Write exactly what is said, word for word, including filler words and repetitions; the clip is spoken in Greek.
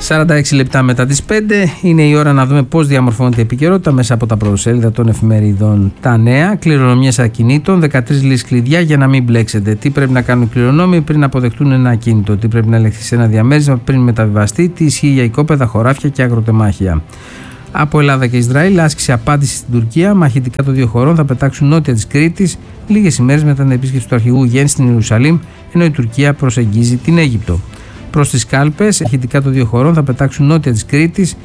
σαράντα έξι λεπτά μετά τις πέντε είναι η ώρα να δούμε πώς διαμορφώνεται η επικαιρότητα μέσα από τα πρωτοσέλιδα των εφημερίδων. Τα νέα, κληρονομιές ακινήτων, δεκατρείς λύσεις κλειδιά για να μην μπλέξετε. Τι πρέπει να κάνουν οι κληρονόμοι πριν αποδεχτούν ένα ακίνητο, τι πρέπει να ελεγχθεί σε ένα διαμέρισμα πριν μεταβιβαστεί, τι ισχύει για οικόπεδα, χωράφια και αγροτεμάχια. Από Ελλάδα και Ισραήλ, άσκηση απάντηση στην Τουρκία. Μαχητικά των δύο χωρών θα πετάξουν νότια της Κρήτης λίγες ημέρες μετά την επίσκεψη του αρχηγού Γέννη στην Ιερουσαλήμ, ενώ η Τουρκία προσεγγίζει την Αίγυπτο. Προς τις κάλπες, μαχητικά των δύο χωρών θα πετάξουν νότια της Κρήτης